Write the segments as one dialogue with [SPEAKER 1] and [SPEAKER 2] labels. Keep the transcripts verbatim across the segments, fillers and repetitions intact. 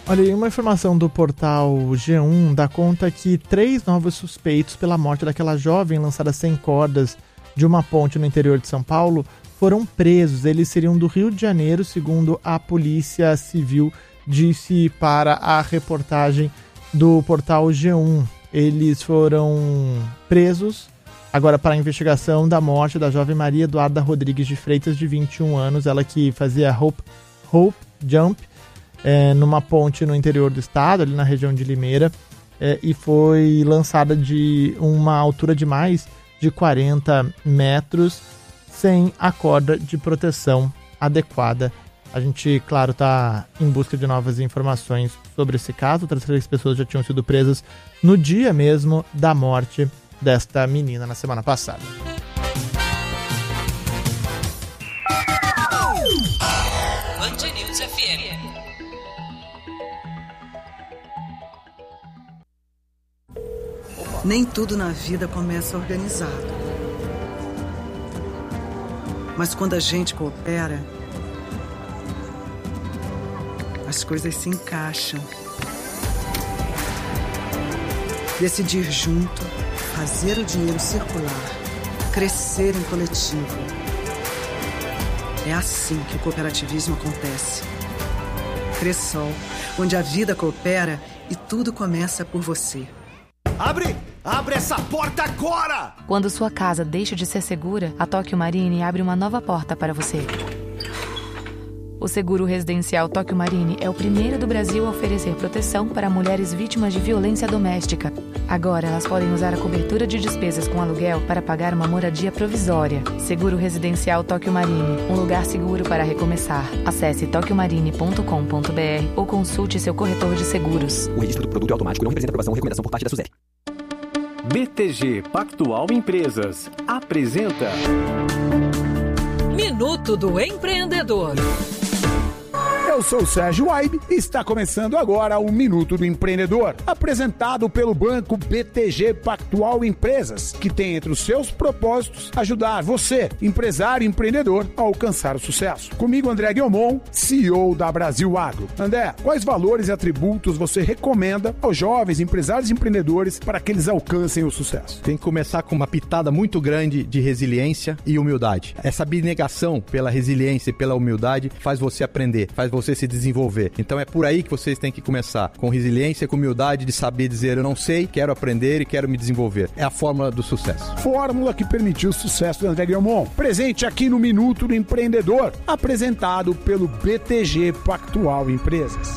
[SPEAKER 1] Olha, e uma informação do portal G um dá conta que três novos suspeitos pela morte daquela jovem lançada sem cordas de uma ponte no interior de São Paulo foram presos. Eles seriam do Rio de Janeiro, segundo a Polícia Civil disse para a reportagem do portal G um. Eles foram presos agora para a investigação da morte da jovem Maria Eduarda Rodrigues de Freitas, de vinte e um anos, ela que fazia Hope, Hope Jump é, numa ponte no interior do estado, ali na região de Limeira, é, e foi lançada de uma altura de mais de quarenta metros, sem a corda de proteção adequada. A gente, claro, está em busca de novas informações sobre esse caso. Outras três pessoas já tinham sido presas no dia mesmo da morte desta menina na semana passada.
[SPEAKER 2] Band News F M.
[SPEAKER 3] Nem tudo na vida começa organizado. Mas quando a gente coopera, as coisas se encaixam. Decidir junto, fazer o dinheiro circular, crescer em coletivo. É assim que o cooperativismo acontece. Cressol, onde a vida coopera e tudo começa por você.
[SPEAKER 4] Abre! Abre essa porta agora!
[SPEAKER 5] Quando sua casa deixa de ser segura, a Tóquio Marine abre uma nova porta para você. O seguro residencial Tóquio Marine é o primeiro do Brasil a oferecer proteção para mulheres vítimas de violência doméstica. Agora elas podem usar a cobertura de despesas com aluguel para pagar uma moradia provisória. Seguro residencial Tóquio Marine, um lugar seguro para recomeçar. Acesse tóquio marine ponto com ponto b r ou consulte seu corretor de seguros.
[SPEAKER 6] O registro do produto é automático e não representa aprovação ou recomendação por parte da SUSEP.
[SPEAKER 7] B T G Pactual Empresas apresenta
[SPEAKER 2] Minuto do Empreendedor.
[SPEAKER 8] Eu sou o Sérgio Aibe e está começando agora o Minuto do Empreendedor, apresentado pelo banco B T G Pactual Empresas, que tem entre os seus propósitos ajudar você, empresário e empreendedor, a alcançar o sucesso. Comigo, André Guilmon, C E O da Brasil Agro. André, quais valores e atributos você recomenda aos jovens empresários e empreendedores para que eles alcancem o sucesso?
[SPEAKER 9] Tem que começar com uma pitada muito grande de resiliência e humildade. Essa abnegação pela resiliência e pela humildade faz você aprender, faz você se desenvolver. Então é por aí que vocês têm que começar, com resiliência, com humildade de saber dizer eu não sei, quero aprender e quero me desenvolver. É a fórmula do sucesso.
[SPEAKER 8] Fórmula que permitiu o sucesso do André Guilmon. Presente aqui no Minuto do Empreendedor, apresentado pelo B T G Pactual Empresas.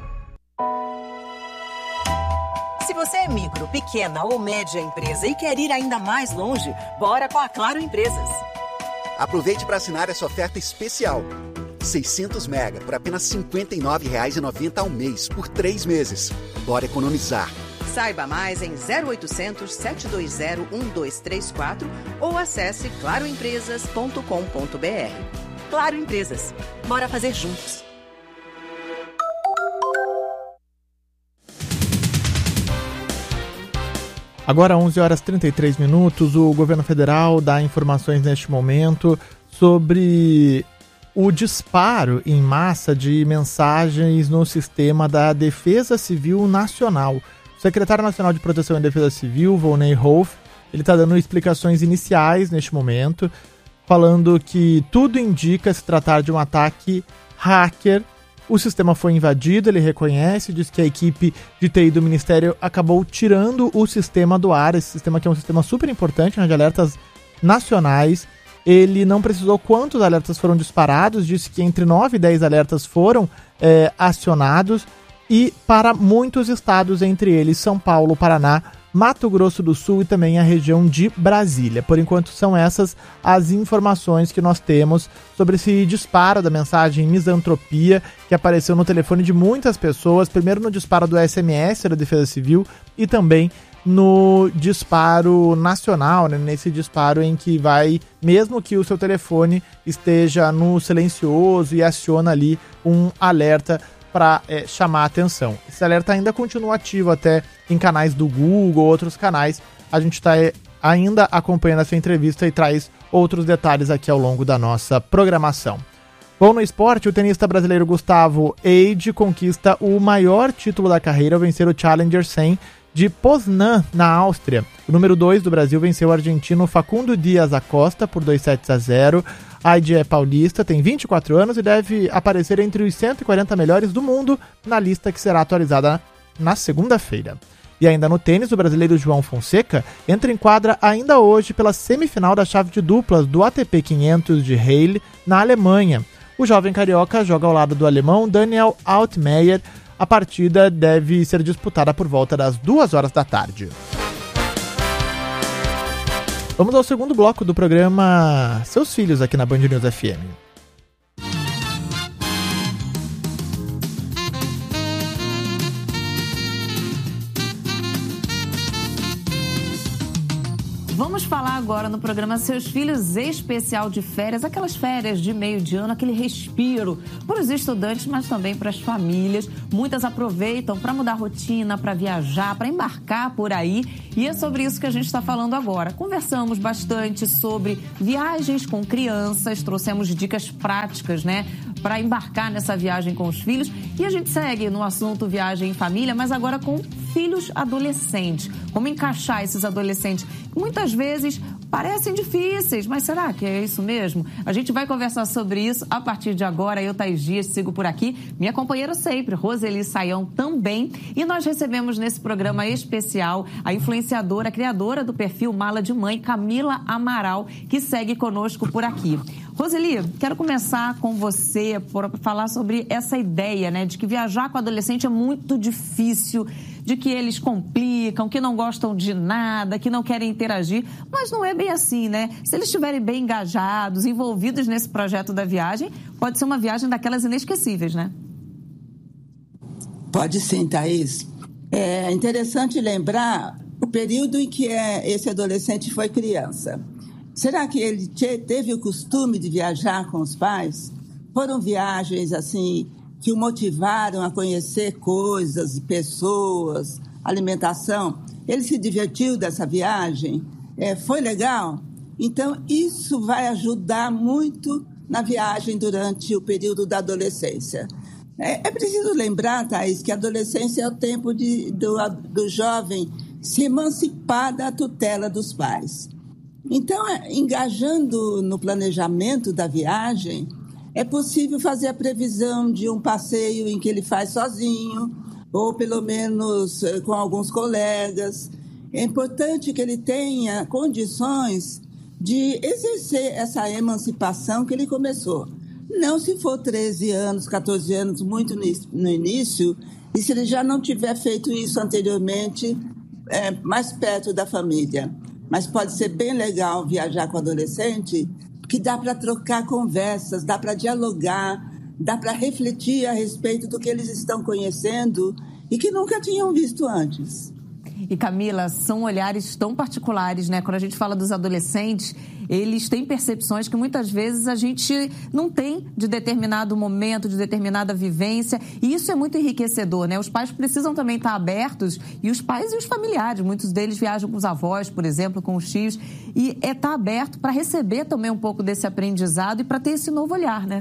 [SPEAKER 10] Se você é micro, pequena ou média empresa e quer ir ainda mais longe, bora com a Claro Empresas.
[SPEAKER 11] Aproveite para assinar essa oferta especial. seiscentos mega por apenas cinquenta e nove reais e noventa centavos ao mês, por três meses. Bora economizar.
[SPEAKER 10] Saiba mais em zero oitocentos, sete dois zero, um dois três quatro ou acesse claro empresas ponto com ponto b r. Claro Empresas. Bora fazer juntos.
[SPEAKER 1] Agora onze horas e trinta e três minutos, o governo federal dá informações neste momento sobre o disparo em massa de mensagens no sistema da Defesa Civil Nacional. O secretário nacional de Proteção e Defesa Civil, Volney Hoff, ele está dando explicações iniciais neste momento, falando que tudo indica se tratar de um ataque hacker. O sistema foi invadido, ele reconhece, diz que a equipe de T I do Ministério acabou tirando o sistema do ar, esse sistema que é um sistema super importante, né, de alertas nacionais. Ele não precisou quantos alertas foram disparados, disse que entre nove e dez alertas foram é, acionados, e para muitos estados, entre eles São Paulo, Paraná, Mato Grosso do Sul e também a região de Brasília. Por enquanto são essas as informações que nós temos sobre esse disparo da mensagem misantropia que apareceu no telefone de muitas pessoas, primeiro no disparo do S M S da Defesa Civil e também no disparo nacional, né? Nesse disparo em que vai, mesmo que o seu telefone esteja no silencioso e aciona ali um alerta para é, chamar a atenção. Esse alerta ainda continua ativo até em canais do Google, outros canais. A gente está é, ainda acompanhando essa entrevista e traz outros detalhes aqui ao longo da nossa programação. Bom, no esporte, o tenista brasileiro Gustavo Eide conquista o maior título da carreira ao vencer o Challenger cem de Poznan, na Áustria. O número dois do Brasil venceu o argentino Facundo Dias Acosta por dois sets a zero. Eide é paulista, tem vinte e quatro anos e deve aparecer entre os cento e quarenta melhores do mundo na lista que será atualizada na segunda-feira. E ainda no tênis, o brasileiro João Fonseca entra em quadra ainda hoje pela semifinal da chave de duplas do A T P quinhentos de Halle, na Alemanha. O jovem carioca joga ao lado do alemão Daniel Altmaier. A partida deve ser disputada por volta das duas horas da tarde. Vamos ao segundo bloco do programa Seus Filhos aqui na Band News F M.
[SPEAKER 12] Vamos falar agora no programa Seus Filhos especial de férias, aquelas férias de meio de ano, aquele respiro para os estudantes, mas também para as famílias. Muitas aproveitam para mudar a rotina, para viajar, para embarcar por aí. E é sobre isso que a gente está falando agora. Conversamos bastante sobre viagens com crianças, trouxemos dicas práticas, né, para embarcar nessa viagem com os filhos. E a gente segue no assunto viagem em família, mas agora com filhos adolescentes. Como encaixar esses adolescentes que muitas vezes parecem difíceis, mas será que é isso mesmo? A gente vai conversar sobre isso a partir de agora. Eu, Thaís Dias, sigo por aqui. Minha companheira sempre, Roseli Saião, também. E nós recebemos nesse programa especial a influenciadora, a criadora do perfil Mala de Mãe, Camila Amaral, que segue conosco por aqui. Roseli, quero começar com você por falar sobre essa ideia, né, de que viajar com adolescente é muito difícil, de que eles complicam, que não gostam de nada, que não querem interagir, mas não é bem assim, né? Se eles estiverem bem engajados, envolvidos nesse projeto da viagem, pode ser uma viagem daquelas inesquecíveis, né?
[SPEAKER 13] Pode sim, Thaís. É interessante lembrar o período em que esse adolescente foi criança. Será que ele teve o costume de viajar com os pais? Foram viagens, assim, que o motivaram a conhecer coisas, pessoas, alimentação? Ele se divertiu dessa viagem? É, foi legal? Então, isso vai ajudar muito na viagem durante o período da adolescência. É, é preciso lembrar, Thaís, que a adolescência é o tempo de, do, do jovem se emancipar da tutela dos pais. Então, engajando no planejamento da viagem, é possível fazer a previsão de um passeio em que ele faz sozinho, ou pelo menos com alguns colegas. É importante que ele tenha condições de exercer essa emancipação que ele começou. Não se for treze anos, catorze anos, muito no início, e se ele já não tiver feito isso anteriormente, é, mais perto da família. Mas pode ser bem legal viajar com adolescente, que dá para trocar conversas, dá para dialogar, dá para refletir a respeito do que eles estão conhecendo e que nunca tinham visto antes.
[SPEAKER 12] E, Camila, são olhares tão particulares, né? Quando a gente fala dos adolescentes, eles têm percepções que muitas vezes a gente não tem de determinado momento, de determinada vivência. E isso é muito enriquecedor, né? Os pais precisam também estar abertos, e os pais e os familiares, muitos deles viajam com os avós, por exemplo, com os tios, e é estar aberto para receber também um pouco desse aprendizado e para ter esse novo olhar, né?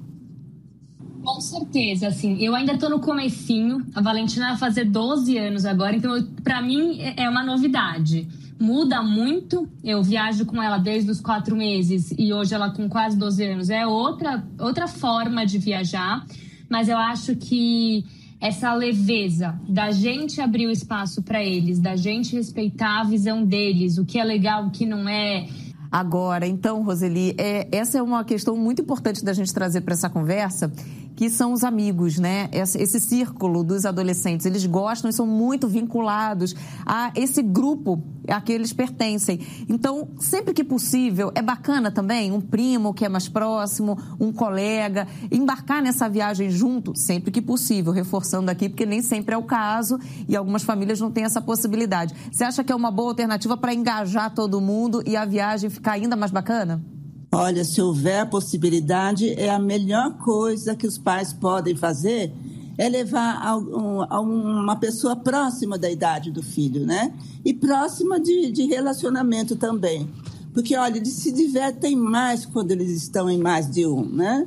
[SPEAKER 14] Com certeza, assim, eu ainda tô no comecinho, a Valentina vai fazer doze anos agora, então para mim é uma novidade. Muda muito, eu viajo com ela desde os quatro meses e hoje ela com quase doze anos, é outra, outra forma de viajar, mas eu acho que essa leveza da gente abrir o espaço para eles, da gente respeitar a visão deles, o que é legal, o que não é.
[SPEAKER 12] Agora, então, Roseli, é, essa é uma questão muito importante da gente trazer para essa conversa, que são os amigos, né? Esse, esse círculo dos adolescentes, eles gostam e são muito vinculados a esse grupo a que eles pertencem. Então, sempre que possível, é bacana também um primo que é mais próximo, um colega, embarcar nessa viagem junto, sempre que possível, reforçando aqui, porque nem sempre é o caso e algumas famílias não têm essa possibilidade. Você acha que é uma boa alternativa para engajar todo mundo e a viagem ficar ainda mais bacana?
[SPEAKER 13] Olha, se houver a possibilidade, é a melhor coisa que os pais podem fazer é levar a, um, a uma pessoa próxima da idade do filho, né? E próxima de, de relacionamento também. Porque, olha, eles se divertem mais quando eles estão em mais de um, né?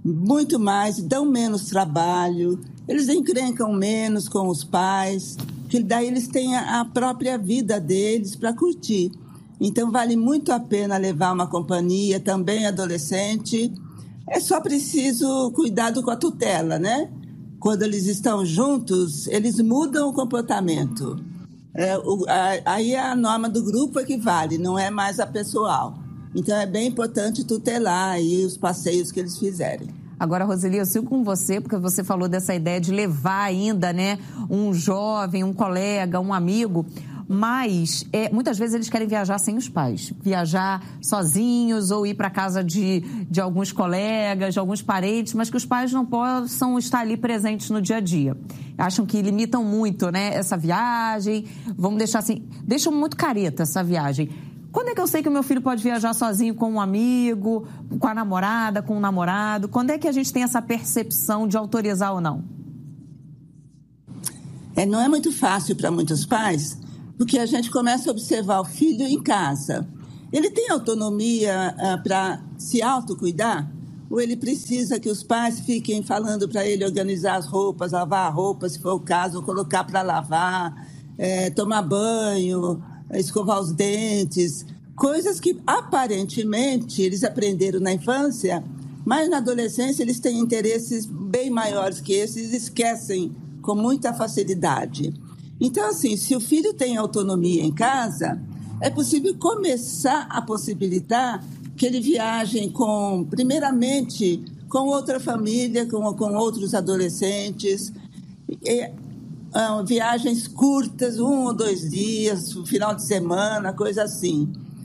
[SPEAKER 13] muito mais, dão menos trabalho, eles encrencam menos com os pais, que daí eles têm a própria vida deles para curtir. Então, vale muito a pena levar uma companhia, também adolescente. É só preciso cuidado com a tutela, né? Quando eles estão juntos, eles mudam o comportamento. É, o, a, aí a norma do grupo é que vale, não é mais a pessoal. Então, é bem importante tutelar aí os passeios que eles fizerem.
[SPEAKER 12] Agora, Roseli, eu sigo com você, porque você falou dessa ideia de levar ainda, né, um jovem, um colega, um amigo, mas é, muitas vezes eles querem viajar sem os pais, viajar sozinhos ou ir para casa de, de alguns colegas, de alguns parentes, mas que os pais não possam estar ali presentes no dia a dia. Acham que limitam muito, né, essa viagem, vamos deixar assim, deixam muito careta essa viagem. Quando é que eu sei que o meu filho pode viajar sozinho com um amigo, com a namorada, com um namorado? Quando é que a gente tem essa percepção de autorizar ou não?
[SPEAKER 13] É, não é muito fácil para muitos pais, porque a gente começa a observar o filho em casa. Ele tem autonomia uh, para se autocuidar? Ou ele precisa que os pais fiquem falando para ele organizar as roupas, lavar a roupa, se for o caso, ou colocar para lavar, é, tomar banho, escovar os dentes, coisas que aparentemente eles aprenderam na infância, mas na adolescência eles têm interesses bem maiores que esses e esquecem com muita facilidade. Então, assim, se o filho tem autonomia em casa, é possível começar a possibilitar que ele viaje com, primeiramente, com outra família, com, com outros adolescentes, e, Uh, viagens curtas, um ou dois dias, final de semana, coisa assim.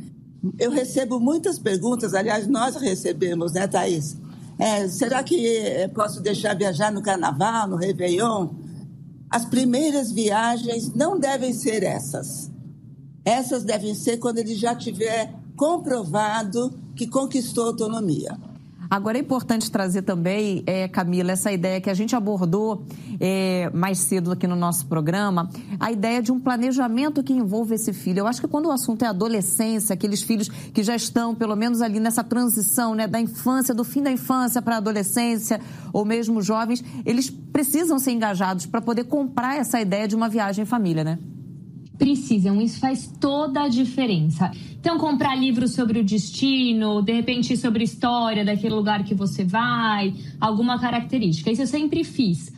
[SPEAKER 13] Eu recebo muitas perguntas, aliás, nós recebemos, né, Thaís? É, será que posso deixar viajar no Carnaval, no Réveillon? As primeiras viagens não devem ser essas. Essas devem ser quando ele já tiver comprovado que conquistou autonomia.
[SPEAKER 12] Agora é importante trazer também, é, Camila, essa ideia que a gente abordou é, mais cedo aqui no nosso programa, a ideia de um planejamento que envolva esse filho. Eu acho que quando o assunto é adolescência, aqueles filhos que já estão, pelo menos ali nessa transição, né, da infância, do fim da infância para a adolescência, ou mesmo jovens, eles precisam ser engajados para poder comprar essa ideia de uma viagem em família, né?
[SPEAKER 14] Precisam, isso faz toda a diferença. Então, comprar livros sobre o destino, de repente sobre a história daquele lugar que você vai, alguma característica. Isso eu sempre fiz.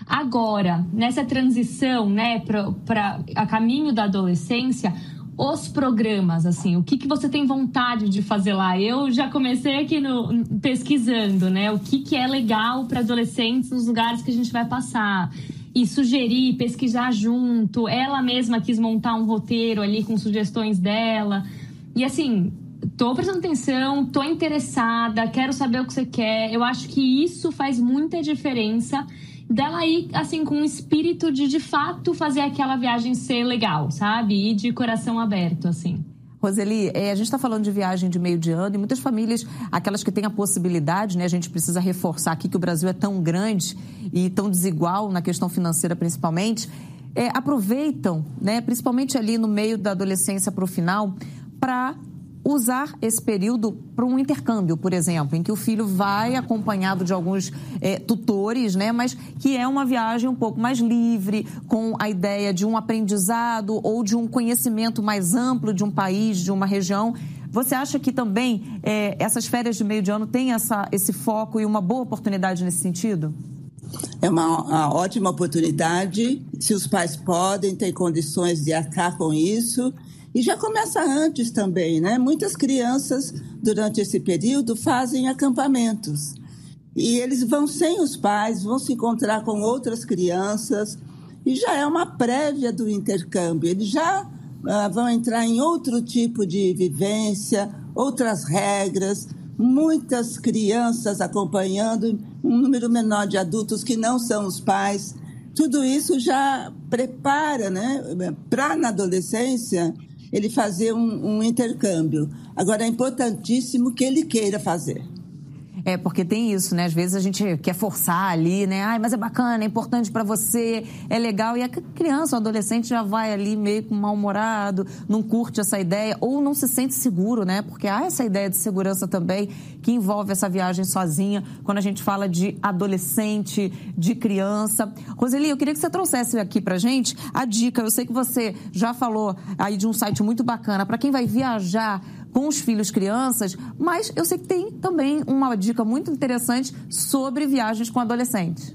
[SPEAKER 14] Agora, nessa transição, né, para a caminho da adolescência, os programas, assim, o que, que você tem vontade de fazer lá? Eu já comecei aqui no, pesquisando, né, o que, que é legal para adolescentes nos lugares que a gente vai passar. E sugerir, pesquisar junto. Ela mesma quis montar um roteiro ali com sugestões dela. E assim, tô prestando atenção, tô interessada, quero saber o que você quer. Eu acho que isso faz muita diferença dela ir, assim, com o espírito de, de fato, fazer aquela viagem ser legal, sabe? E de coração aberto, assim.
[SPEAKER 12] Roseli, é, a gente está falando de viagem de meio de ano e muitas famílias, aquelas que têm a possibilidade, né, a gente precisa reforçar aqui que o Brasil é tão grande e tão desigual na questão financeira principalmente, é, aproveitam, né, principalmente ali no meio da adolescência para o final, para usar esse período para um intercâmbio, por exemplo, em que o filho vai acompanhado de alguns é, tutores, né, mas que é uma viagem um pouco mais livre, com a ideia de um aprendizado ou de um conhecimento mais amplo de um país, de uma região. Você acha que também é, essas férias de meio de ano têm essa, esse foco e uma boa oportunidade nesse sentido?
[SPEAKER 13] É uma, uma ótima oportunidade, se os pais podem, têm condições de arcar com isso. E já começa antes também, né? Muitas crianças, durante esse período, fazem acampamentos. E eles vão sem os pais, vão se encontrar com outras crianças. E já é uma prévia do intercâmbio. Eles já ah, vão entrar em outro tipo de vivência, outras regras. Muitas crianças acompanhando, um número menor de adultos que não são os pais. Tudo isso já prepara, né? Para, na adolescência, ele fazer um, um intercâmbio. Agora, é importantíssimo que ele queira fazer.
[SPEAKER 12] É, porque tem isso, né? Às vezes a gente quer forçar ali, né? Ai, mas é bacana, é importante pra você, é legal. E a criança, o adolescente já vai ali meio mal-humorado, não curte essa ideia ou não se sente seguro, né? Porque há essa ideia de segurança também que envolve essa viagem sozinha, quando a gente fala de adolescente, de criança. Roseli, eu queria que você trouxesse aqui pra gente a dica. Eu sei que você já falou aí de um site muito bacana para quem vai viajar com os filhos crianças, mas eu sei que tem também uma dica muito interessante sobre viagens com adolescentes.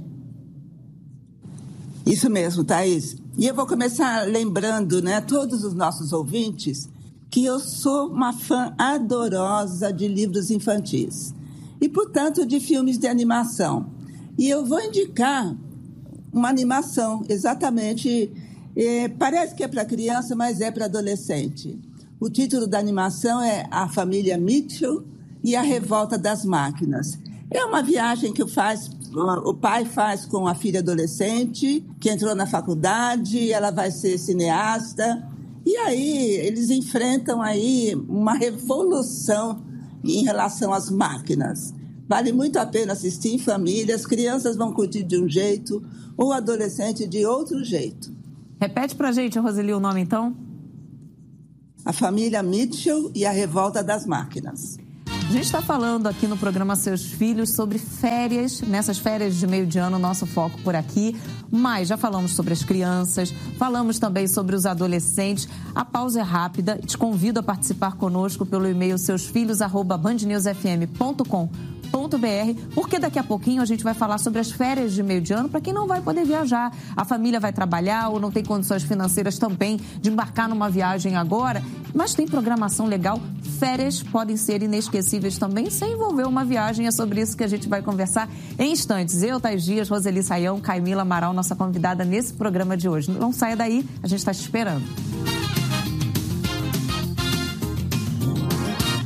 [SPEAKER 13] Isso mesmo, Thaís. E eu vou começar lembrando, né, todos os nossos ouvintes, que eu sou uma fã adorosa de livros infantis e, portanto, de filmes de animação. E eu vou indicar uma animação, exatamente, é, parece que é para criança, mas é para adolescente. O título da animação é A Família Mitchell e a Revolta das Máquinas. É uma viagem que faz, o pai faz com a filha adolescente, que entrou na faculdade, ela vai ser cineasta. E aí eles enfrentam aí uma revolução em relação às máquinas. Vale muito a pena assistir em família, as crianças vão curtir de um jeito, o adolescente de outro jeito.
[SPEAKER 12] Repete pra gente, Roseli, o nome então?
[SPEAKER 13] A Família Mitchell e a Revolta das Máquinas.
[SPEAKER 12] A gente está falando aqui no programa Seus Filhos sobre férias, nessas férias de meio de ano, nosso foco por aqui. Mas já falamos sobre as crianças, falamos também sobre os adolescentes. A pausa é rápida, te convido a participar conosco pelo e-mail seusfilhos arroba band news f m ponto com ponto b r, porque daqui a pouquinho a gente vai falar sobre as férias de meio de ano para quem não vai poder viajar. A família vai trabalhar ou não tem condições financeiras também de embarcar numa viagem agora, mas tem programação legal. Férias podem ser inesquecíveis também, sem envolver uma viagem. É sobre isso que a gente vai conversar em instantes. Eu, Thais Dias, Roseli Saião, Caimila Amaral, nossa convidada nesse programa de hoje. Não saia daí, a gente está te esperando.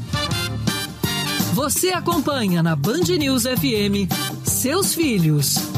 [SPEAKER 2] Você acompanha na Band News F M Seus Filhos.